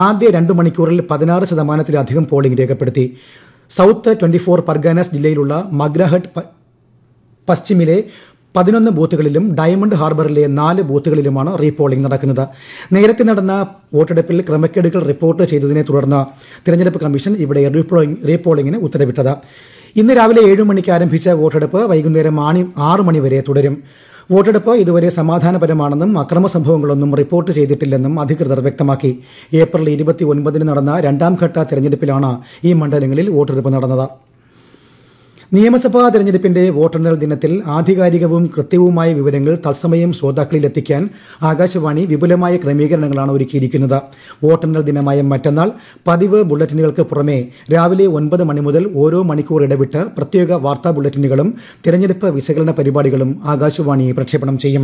ആദ്യ 2 മണിക്കൂറിൽ 16% പോളിംഗ് രേഖപ്പെടുത്തി. സൌത്ത് 24 പർഗാനാസ് ജില്ലയിലുള്ള മഗ്രഹട്ട് പശ്ചിമിലെ 11 ബൂത്തുകളിലും ഡയമണ്ട് ഹാർബറിലെ 4 ബൂത്തുകളിലുമാണ് റീപോളിംഗ് നടക്കുന്നത്. നേരത്തെ നടന്ന വോട്ടെടുപ്പിൽ ക്രമക്കേടുകൾ റിപ്പോർട്ട് ചെയ്തതിനെ തുടർന്ന് തിരഞ്ഞെടുപ്പ് കമ്മീഷൻ ഇവിടെ റീപോളിംഗിന് ഉത്തരവിട്ടത്. ഇന്ന് രാവിലെ 7 മണിക്ക് ആരംഭിച്ച വോട്ടെടുപ്പ് വൈകുന്നേരം 6 മണി വരെ തുടരും. വോട്ടെടുപ്പ് ഇതുവരെ സമാധാനപരമാണെന്നും അക്രമ സംഭവങ്ങളൊന്നും റിപ്പോർട്ട് ചെയ്തിട്ടില്ലെന്നും അധികൃതർ വ്യക്തമാക്കി. ഏപ്രിൽ 29 നടന്ന 2ാം ഘട്ട തെരഞ്ഞെടുപ്പിലാണ് ഈ മണ്ഡലങ്ങളിൽ വോട്ടെടുപ്പ് നടന്നത്. നിയമസഭാ തെരഞ്ഞെടുപ്പിന്റെ വോട്ടെണ്ണൽ ദിനത്തിൽ ആധികാരികവും കൃത്യവുമായ വിവരങ്ങൾ തത്സമയം ശ്രോതാക്കളിലെത്തിക്കാൻ ആകാശവാണി വിപുലമായ ക്രമീകരണങ്ങളാണ് ഒരുക്കിയിരിക്കുന്നത്. വോട്ടെണ്ണൽ ദിനമായ മറ്റന്നാൾ പതിവ് ബുള്ളറ്റിനുകൾക്ക് പുറമെ രാവിലെ 9 മണി മുതൽ ഓരോ മണിക്കൂർ ഇടവിട്ട് പ്രത്യേക വാർത്താ ബുള്ളറ്റിനുകളും തെരഞ്ഞെടുപ്പ് വിശകലന പരിപാടികളും ആകാശവാണി പ്രക്ഷേപണം ചെയ്യും.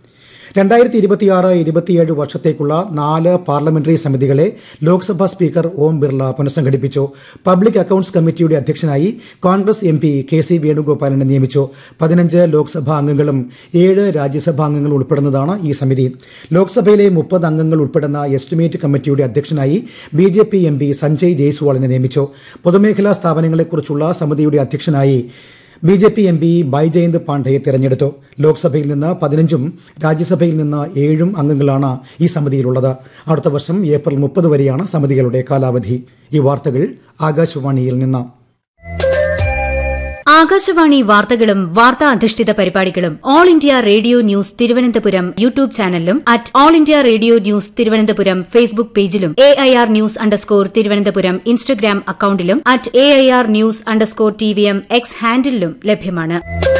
2026-27 വർഷത്തേക്കുള്ള 4 parliamentary സമിതികളെ Lok Sabha speaker Om Birla പുനഃസംഘടിപ്പിച്ചു. Public accounts കമ്മിറ്റിയുടെ അധ്യക്ഷനായി കോൺഗ്രസ് എംപി KC വേണുഗോപാലിനെ നിയമിച്ചു. 15 ലോക്സഭാ അംഗങ്ങളും 7 രാജ്യസഭാ അംഗങ്ങളും ഉൾപ്പെടുന്നതാണ് ഈ സമിതി. ലോക്സഭയിലെ 30 അംഗങ്ങൾ ഉൾപ്പെടുന്ന എസ്റ്റിമേറ്റ് കമ്മിറ്റിയുടെ അധ്യക്ഷനായി BJP MP സഞ്ജയ് ജയ്സ്വാളിനെ നിയമിച്ചു. പൊതുമേഖലാ സ്ഥാപനങ്ങളെക്കുറിച്ചുള്ള സമിതിയുടെ അധ്യക്ഷനായി BJP MP ബൈജയന്ത് പാണ്ഡയെ തെരഞ്ഞെടുത്തു. ലോക്സഭയിൽ നിന്ന് 15ഉം രാജ്യസഭയിൽ നിന്ന് 7 അംഗങ്ങളാണ് ഈ സമിതിയിലുള്ളത്. അടുത്ത വർഷം ഏപ്രിൽ 30 വരെയാണ് സമിതികളുടെ കാലാവധി. ഈ വാർത്തകൾ ആകാശവാണിയിൽ നിന്ന്. ആകാശവാണി വാർത്തകളും വാർത്താ അധിഷ്ഠിത പരിപാടികളും all India radio news Thiruvananthapuram YouTube ചാനലിലും @all India radio news Thiruvananthapuram Facebook പേജിലും AIR ന്യൂസ് തിരുവനന്തപുരം ഇൻസ്റ്റഗ്രാം അക്കൌണ്ടിലും @AIR ന്യൂസ് TVM X ഹാൻഡിലും ലഭ്യമാണ്.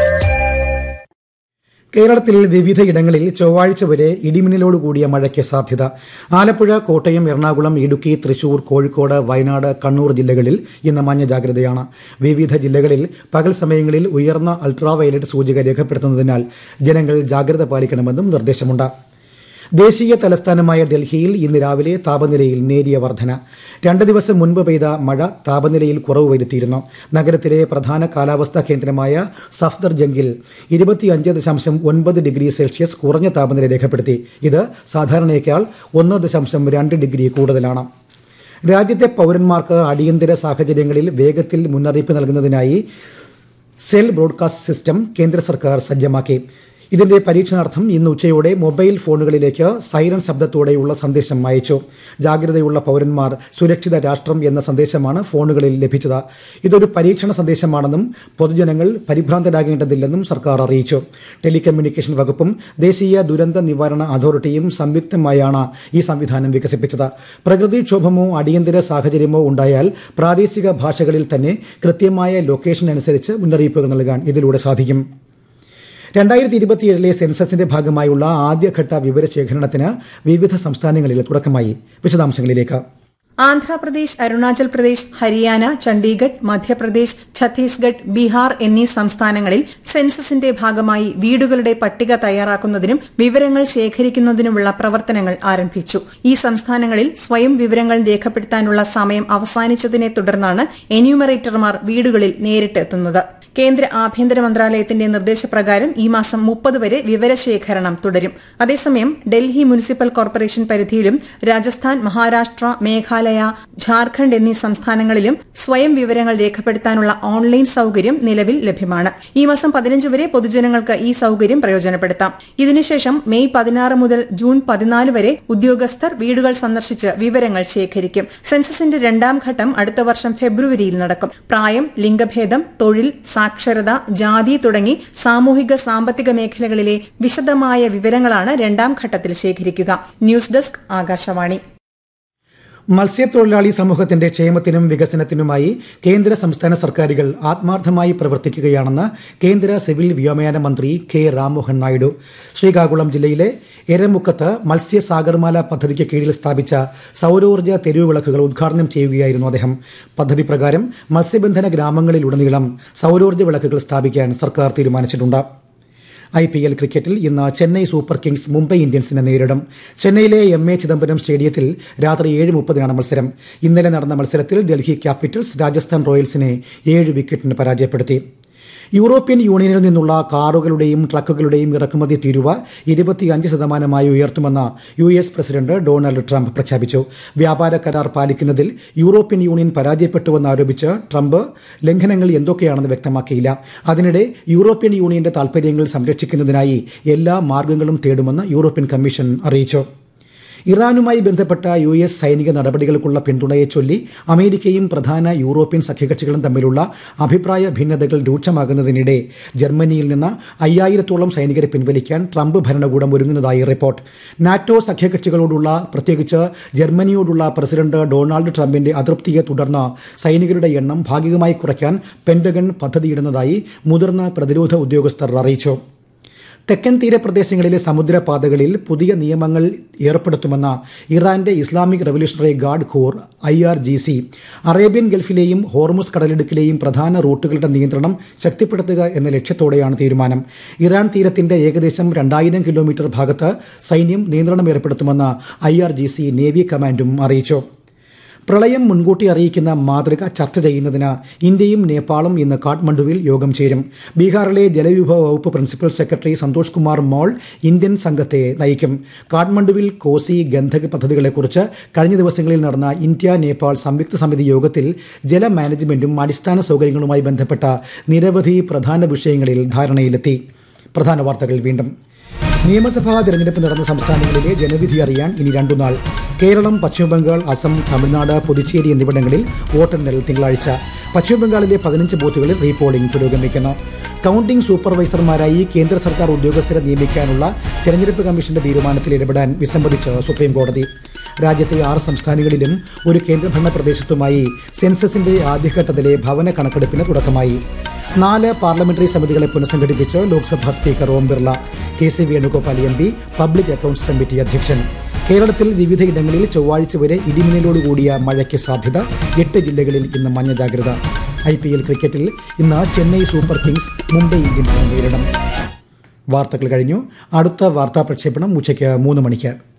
കേരളത്തിൽ വിവിധയിടങ്ങളിൽ ചൊവ്വാഴ്ച വരെ ഇടിമിന്നലോടുകൂടിയ മഴയ്ക്ക് സാധ്യത. ആലപ്പുഴ, കോട്ടയം, എറണാകുളം, ഇടുക്കി, തൃശൂർ, കോഴിക്കോട്, വയനാട്, കണ്ണൂർ ജില്ലകളിൽ ഇന്ന് മഞ്ഞ ജാഗ്രതയാണ്. വിവിധ ജില്ലകളിൽ പകൽ സമയങ്ങളിൽ ഉയർന്ന അൾട്രാവയലറ്റ് സൂചിക രേഖപ്പെടുത്തുന്നതിനാൽ ജനങ്ങൾ ജാഗ്രത പാലിക്കണമെന്നും നിർദ്ദേശമുണ്ട്. ദേശീയ തലസ്ഥാനമായ ഡൽഹിയിൽ ഇന്ന് രാവിലെ താപനിലയിൽ നേരിയ വർധന. 2 ദിവസം മുൻപ് പെയ്ത മഴ താപനിലയിൽ കുറവ് വരുത്തിയിരുന്നു. നഗരത്തിലെ പ്രധാന കാലാവസ്ഥാ കേന്ദ്രമായ സഫ്ദർജംഗിൽ 25.9 ഡിഗ്രി സെൽഷ്യസ് കുറഞ്ഞ താപനില രേഖപ്പെടുത്തി. ഇത് സാധാരണയേക്കാൾ 1.2 ഡിഗ്രി കൂടുതലാണ്. രാജ്യത്തെ പൌരന്മാർക്ക് അടിയന്തര സാഹചര്യങ്ങളിൽ വേഗത്തിൽ മുന്നറിയിപ്പ് നൽകുന്നതിനായി സെൽ ബ്രോഡ്കാസ്റ്റ് സിസ്റ്റം കേന്ദ്ര സർക്കാർ സജ്ജമാക്കി. ഇതിന്റെ പരീക്ഷണാർത്ഥം ഇന്ന് ഉച്ചയോടെ മൊബൈൽ ഫോണുകളിലേക്ക് സൈറൺ ശബ്ദത്തോടെയുള്ള സന്ദേശം അയച്ചു. ജാഗ്രതയുള്ള പൌരന്മാർ, സുരക്ഷിത രാഷ്ട്രം എന്ന സന്ദേശമാണ് ഫോണുകളിൽ ലഭിച്ചത്. ഇതൊരു പരീക്ഷണ സന്ദേശമാണെന്നും പൊതുജനങ്ങൾ പരിഭ്രാന്തരാകേണ്ടതില്ലെന്നും സർക്കാർ അറിയിച്ചു. ടെലികമ്മ്യൂണിക്കേഷൻ വകുപ്പും ദേശീയ ദുരന്ത നിവാരണ അതോറിറ്റിയും സംയുക്തമായാണ് ഈ സംവിധാനം വികസിപ്പിച്ചത്. പ്രകൃതിക്ഷോഭമോ അടിയന്തര സാഹചര്യമോ ഉണ്ടായാൽ പ്രാദേശിക ഭാഷകളിൽ തന്നെ കൃത്യമായ ലൊക്കേഷൻ അനുസരിച്ച് മുന്നറിയിപ്പുകൾ നൽകാൻ ഇതിലൂടെ സാധിക്കും. 2027 സെൻസസിന്റെ ഭാഗമായുള്ള ആദ്യഘട്ട വിവരശേഖരണത്തിന് വിവിധ സംസ്ഥാനങ്ങളിൽ തുടക്കമായി. വിശദാംശങ്ങളിലേക്ക്. ആന്ധ്രാപ്രദേശ്, അരുണാചൽ പ്രദേശ്, ഹരിയാന, ചണ്ഡീഗഡ്, മധ്യപ്രദേശ്, ഛത്തീസ്ഗഡ്, ബീഹാർ എന്നീ സംസ്ഥാനങ്ങളിൽ സെൻസസിന്റെ ഭാഗമായി വീടുകളുടെ പട്ടിക തയ്യാറാക്കുന്നതിനും വിവരങ്ങൾ ശേഖരിക്കുന്നതിനുമുള്ള പ്രവർത്തനങ്ങൾ ആരംഭിച്ചു. ഈ സംസ്ഥാനങ്ങളിൽ സ്വയം വിവരങ്ങൾ രേഖപ്പെടുത്താനുള്ള സമയം അവസാനിച്ചതിനെ തുടർന്നാണ് എന്യൂമറേറ്റർമാർ വീടുകളിൽ നേരിട്ടെത്തുന്നത്. കേന്ദ്ര ആഭ്യന്തര മന്ത്രാലയത്തിന്റെ നിർദ്ദേശപ്രകാരം ഈ മാസം 30 വരെ വിവരശേഖരണം തുടരും. അതേസമയം ഡൽഹി മുനിസിപ്പൽ കോർപ്പറേഷൻ പരിധിയിലും രാജസ്ഥാൻ, മഹാരാഷ്ട്ര, മേഘാലയ, ഝാർഖണ്ഡ് എന്നീ സംസ്ഥാനങ്ങളിലും സ്വയം വിവരങ്ങൾ രേഖപ്പെടുത്താനുള്ള ഓൺലൈൻ സൌകര്യം നിലവിൽ ലഭ്യമാണ്. ഈ മാസം 15 വരെ പൊതുജനങ്ങൾക്ക് ഈ സൌകര്യം പ്രയോജനപ്പെടുത്താം. ഇതിനുശേഷം മെയ് 16 മുതൽ ജൂൺ 14 വരെ ഉദ്യോഗസ്ഥർ വീടുകൾ സന്ദർശിച്ച് വിവരങ്ങൾ ശേഖരിക്കും. സെൻസസിന്റെ 2ാം ഘട്ടം അടുത്ത വർഷം ഫെബ്രുവരിയിൽ നടക്കും. പ്രായം, ലിംഗഭേദം, തൊഴിൽ, സാക്ഷരത, ജാതി തുടങ്ങി സാമൂഹിക സാമ്പത്തിക മേഖലകളിലെ വിശദമായ വിവരങ്ങളാണ് 2ാം ഘട്ടത്തിൽ ശേഖരിക്കുക. News desk, Akashvani. മത്സ്യത്തൊഴിലാളി സമൂഹത്തിന്റെ ക്ഷേമത്തിനും വികസനത്തിനുമായി കേന്ദ്ര സംസ്ഥാന സർക്കാരുകൾ ആത്മാർത്ഥമായി പ്രവർത്തിക്കുകയാണെന്ന് കേന്ദ്ര സിവിൽ വ്യോമയാന മന്ത്രി K. രാംമോഹൻ നായിഡു. ശ്രീകാകുളം ജില്ലയിലെ എരമുക്കത്ത് മത്സ്യസാഗർമാല പദ്ധതിക്ക് കീഴിൽ സ്ഥാപിച്ച സൌരോർജ്ജ തെരുവുവിളക്കുകൾ ഉദ്ഘാടനം ചെയ്യുകയായിരുന്നു അദ്ദേഹം. പദ്ധതി പ്രകാരം മത്സ്യബന്ധന ഗ്രാമങ്ങളിലുടനീളം സൌരോർജ്ജ വിളക്കുകൾ സ്ഥാപിക്കാൻ സർക്കാർ തീരുമാനിച്ചിട്ടുണ്ട്. IPL ക്രിക്കറ്റിൽ ഇന്ന് ചെന്നൈ സൂപ്പർ കിങ്സ് മുംബൈ ഇന്ത്യൻസിനെ നേരിടും. ചെന്നൈയിലെ MA ചിദംബരം സ്റ്റേഡിയത്തിൽ രാത്രി 7:30 മത്സരം. ഇന്നലെ നടന്ന മത്സരത്തിൽ ഡൽഹി ക്യാപിറ്റൽസ് രാജസ്ഥാൻ റോയൽസിനെ 7 വിക്കറ്റിന് പരാജയപ്പെടുത്തി. യൂറോപ്യൻ യൂണിയനിൽ നിന്നുള്ള കാറുകളുടെയും ട്രക്കുകളുടെയും ഇറക്കുമതി തീരുവ 25% ഉയർത്തുമെന്ന് US പ്രസിഡന്റ് ഡൊണാൾഡ് ട്രംപ് പ്രഖ്യാപിച്ചു. വ്യാപാര കരാർ പാലിക്കുന്നതിൽ യൂറോപ്യൻ യൂണിയൻ പരാജയപ്പെട്ടുവെന്ന് ആരോപിച്ച് ട്രംപ് ലംഘനങ്ങൾ എന്തൊക്കെയാണെന്ന് വ്യക്തമാക്കിയില്ല. അതിനിടെ യൂറോപ്യൻ യൂണിയന്റെ താൽപര്യങ്ങൾ സംരക്ഷിക്കുന്നതിനായി എല്ലാ മാർഗങ്ങളും തേടുമെന്ന് യൂറോപ്യൻ കമ്മീഷൻ അറിയിച്ചു. ഇറാനുമായി ബന്ധപ്പെട്ട US സൈനിക നടപടികൾക്കുള്ള പിന്തുണയെ ചൊല്ലി അമേരിക്കയും പ്രധാന യൂറോപ്യൻ സഖ്യകക്ഷികളും തമ്മിലുള്ള അഭിപ്രായ ഭിന്നതകൾ രൂക്ഷമാകുന്നതിനിടെ ജർമ്മനിയിൽ നിന്ന് 5000-ഓളം സൈനികരെ പിൻവലിക്കാൻ ട്രംപ് ഭരണകൂടം ഒരുങ്ങുന്നതായി റിപ്പോർട്ട്. നാറ്റോ സഖ്യകക്ഷികളോടുള്ള, പ്രത്യേകിച്ച് ജർമ്മനിയോടുള്ള പ്രസിഡന്റ് ഡൊണാൾഡ് ട്രംപിന്റെ അതൃപ്തിയെ തുടർന്ന് സൈനികരുടെ എണ്ണം ഭാഗികമായി കുറയ്ക്കാൻ പെന്റഗൺ പദ്ധതിയിടുന്നതായി മുതിർന്ന പ്രതിരോധ ഉദ്യോഗസ്ഥർ അറിയിച്ചു. തെക്കൻ തീരപ്രദേശങ്ങളിലെ സമുദ്രപാതകളിൽ പുതിയ നിയമങ്ങൾ ഏർപ്പെടുത്തുമെന്ന ഇറാന്റെ Islamic revolutionary guard core IRGC Arabian ഗൾഫിലെയും Hormuz കടലിടുക്കിലെയും പ്രധാന റൂട്ടുകളുടെ നിയന്ത്രണം ശക്തിപ്പെടുത്തുക എന്ന ലക്ഷ്യത്തോടെയാണ് തീരുമാനം. ഇറാൻ തീരത്തിന്റെ ഏകദേശം 2000 കിലോമീറ്റർ ഭാഗത്ത് സൈന്യം നിയന്ത്രണം ഏർപ്പെടുത്തുമെന്ന് IRGC നേവി കമാൻഡും അറിയിച്ചു. പ്രളയം മുൻകൂട്ടി അറിയിക്കുന്ന മാതൃക ചർച്ച ചെയ്യുന്നതിന് ഇന്ത്യയും നേപ്പാളും ഇന്ന് കാഠ്മണ്ഡുവിൽ യോഗം ചേരും. ബീഹാറിലെ ജലവിഭവ വകുപ്പ് പ്രിൻസിപ്പൽ സെക്രട്ടറി സന്തോഷ് കുമാർ മോൾ ഇന്ത്യൻ സംഘത്തെ നയിക്കും. കാഠ്മണ്ഡുവിൽ കോസി, ഗന്ധക് പദ്ധതികളെക്കുറിച്ച് കഴിഞ്ഞ ദിവസങ്ങളിൽ നടന്ന ഇന്ത്യ നേപ്പാൾ സംയുക്ത സമിതി യോഗത്തിൽ ജല മാനേജ്മെന്റും അടിസ്ഥാന സൗകര്യങ്ങളുമായി ബന്ധപ്പെട്ട നിരവധി പ്രധാന വിഷയങ്ങളിൽ ധാരണയിലെത്തി. പ്രധാന വാർത്തകൾ വീണ്ടും. നിയമസഭാ തെരഞ്ഞെടുപ്പ് നടന്ന സംസ്ഥാനങ്ങളിലെ ജനവിധി അറിയാൻ ഇനി 2 നാൾ. കേരളം, പശ്ചിമബംഗാൾ, അസം, തമിഴ്നാട്, പുതുച്ചേരി എന്നിവിടങ്ങളിൽ വോട്ടെണ്ണൽ തിങ്കളാഴ്ച. പശ്ചിമബംഗാളിലെ 15 ബൂത്തുകളിൽ റീപോളിംഗ് പുരോഗമിക്കുന്നു. കൌണ്ടിംഗ് സൂപ്പർവൈസർമാരായി കേന്ദ്ര സർക്കാർ ഉദ്യോഗസ്ഥരെ നിയമിക്കാനുള്ള തെരഞ്ഞെടുപ്പ് കമ്മീഷന്റെ തീരുമാനത്തിൽ ഇടപെടാൻ വിസമ്മതിച്ച് സുപ്രീംകോടതി. രാജ്യത്തെ 6 സംസ്ഥാനങ്ങളിലും ഒരു കേന്ദ്രഭരണ പ്രദേശത്തുമായി സെൻസസിന്റെ ആദ്യഘട്ടത്തിലെ ഭവന കണക്കെടുപ്പിന് തുടക്കമായി. 4 parliamentary സമിതികളെ പുനഃസംഘടിപ്പിച്ച് Lok Sabha speaker Om Birla. KC Venugopal MP public accounts committee അധ്യക്ഷൻ. കേരളത്തിൽ വിവിധയിടങ്ങളിൽ ചൊവ്വാഴ്ച വരെ ഇടിമിന്നലോടുകൂടിയ മഴയ്ക്ക് സാധ്യത. 8 ജില്ലകളിൽ ഇന്ന് മഞ്ഞ ജാഗ്രത. IPL ക്രിക്കറ്റിൽ ഇന്ന് ചെന്നൈ സൂപ്പർ കിങ്സ് മുംബൈ ഇന്ത്യൻസിനെ നേരിടും. വാർത്തകൾ കഴിഞ്ഞു. അടുത്ത വാർത്താ പ്രക്ഷേപണം ഉച്ചയ്ക്ക് 3 മണിക്ക്.